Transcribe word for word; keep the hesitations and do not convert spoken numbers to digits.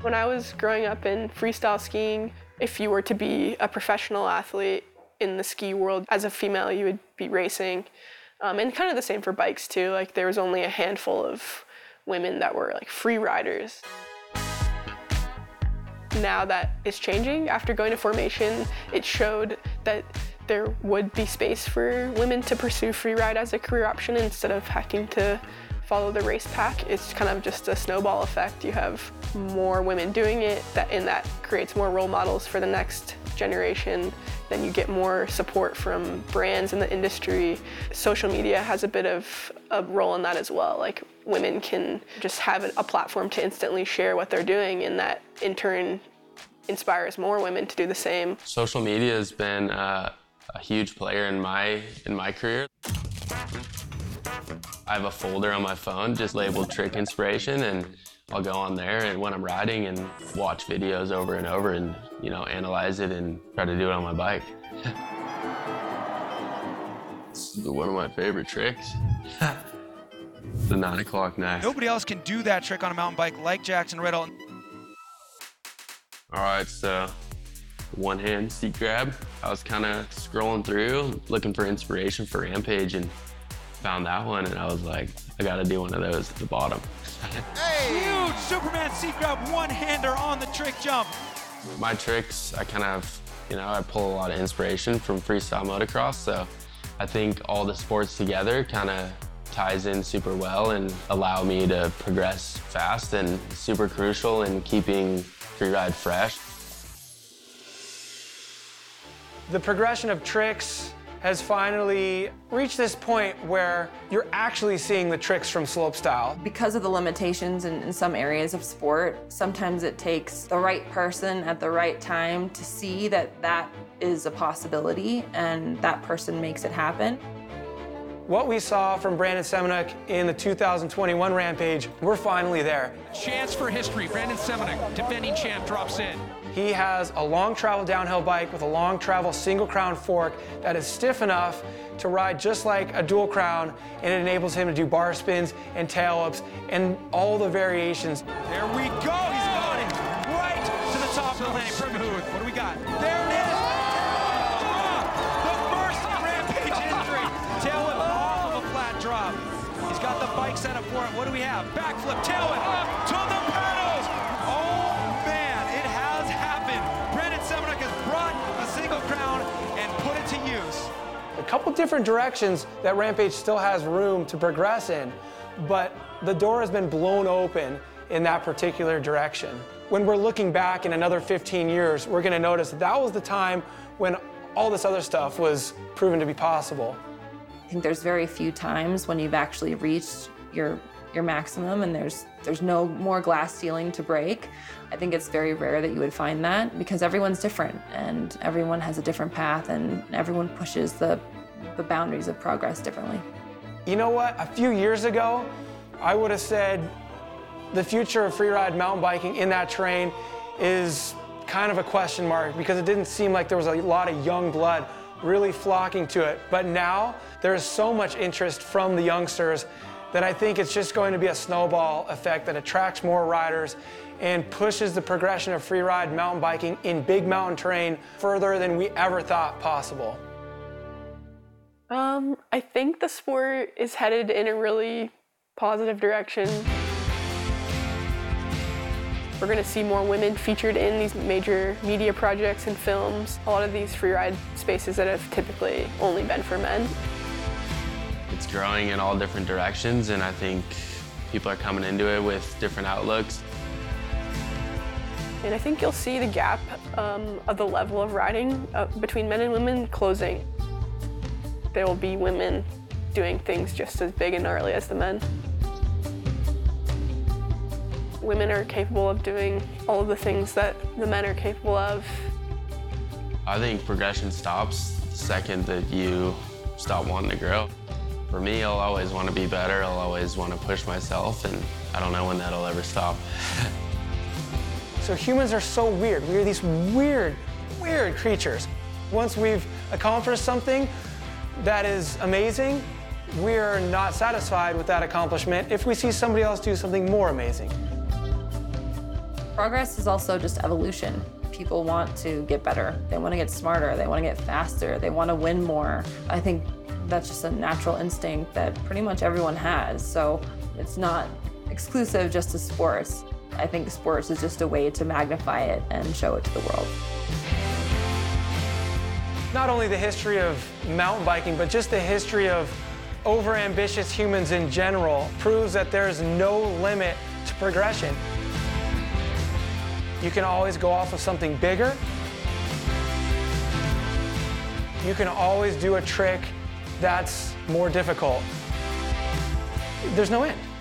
When I was growing up in freestyle skiing, if you were to be a professional athlete in the ski world, as a female, you would be racing. Um, and kind of the same for bikes too. Like there was only a handful of women that were like free riders. Now that is changing. After going to formation, it showed that there would be space for women to pursue freeride as a career option instead of having to follow the race pack. It's kind of just a snowball effect. You have more women doing it, that, and that creates more role models for the next generation. Then you get more support from brands in the industry. Social media has a bit of a role in that as well. Like women can just have a platform to instantly share what they're doing, and that in turn inspires more women to do the same. Social media has been uh, a huge player in my in my career. I have a folder on my phone just labeled Trick Inspiration, and I'll go on there and when I'm riding and watch videos over and over and, you know, analyze it and try to do it on my bike. This is one of my favorite tricks. The nine o'clock knife. Nobody else can do that trick on a mountain bike like Jackson Riddle. All right, so one hand seat grab. I was kind of scrolling through, looking for inspiration for Rampage, and found that one, and I was like, I gotta do one of those at the bottom. Hey! Huge Superman seat grab one-hander on the trick jump. My tricks, I kind of, you know, I pull a lot of inspiration from freestyle motocross, so I think all the sports together kind of ties in super well and allow me to progress fast and super crucial in keeping freeride fresh. The progression of tricks has finally reached this point where you're actually seeing the tricks from slopestyle. Because of the limitations in, in some areas of sport, sometimes it takes the right person at the right time to see that that is a possibility, and that person makes it happen. What we saw from Brandon Semenuk in the two thousand twenty-one Rampage, we're finally there. Chance for history. Brandon Semenuk, defending champ, drops in. He has a long travel downhill bike with a long travel single crown fork that is stiff enough to ride just like a dual crown, and it enables him to do bar spins and tail ups and all the variations. There we go. He's going right to the top of the lane. Smooth. What do we got? There it is. The first Rampage injury. Tail whip off of a flat drop. He's got the bike set up for it. What do we have? Backflip, tail whip up to the pedals. Oh man, it has happened. Brandon Semenuk has brought a single crown and put it to use. A couple different directions that Rampage still has room to progress in, but the door has been blown open in that particular direction. When we're looking back in another fifteen years, we're gonna notice that that was the time when all this other stuff was proven to be possible. I think there's very few times when you've actually reached your your maximum and there's there's no more glass ceiling to break. I think it's very rare that you would find that because everyone's different and everyone has a different path and everyone pushes the, the boundaries of progress differently. You know what? A few years ago, I would have said the future of freeride mountain biking in that terrain is kind of a question mark because it didn't seem like there was a lot of young blood really flocking to it. But now there's so much interest from the youngsters that I think it's just going to be a snowball effect that attracts more riders and pushes the progression of freeride mountain biking in big mountain terrain further than we ever thought possible. Um, I think the sport is headed in a really positive direction. We're going to see more women featured in these major media projects and films. A lot of these freeride spaces that have typically only been for men. It's growing in all different directions, and I think people are coming into it with different outlooks. And I think you'll see the gap um, of the level of riding uh, between men and women closing. There will be women doing things just as big and gnarly as the men. Women are capable of doing all of the things that the men are capable of. I think progression stops the second that you stop wanting to grow. For me, I'll always want to be better. I'll always want to push myself, and I don't know when that'll ever stop. So humans are so weird. We are these weird, weird creatures. Once we've accomplished something that is amazing, we're not satisfied with that accomplishment if we see somebody else do something more amazing. Progress is also just evolution. People want to get better. They want to get smarter. They want to get faster. They want to win more. I think that's just a natural instinct that pretty much everyone has. So it's not exclusive just to sports. I think sports is just a way to magnify it and show it to the world. Not only the history of mountain biking, but just the history of overambitious humans in general proves that there's no limit to progression. You can always go off of something bigger. You can always do a trick that's more difficult. There's no end.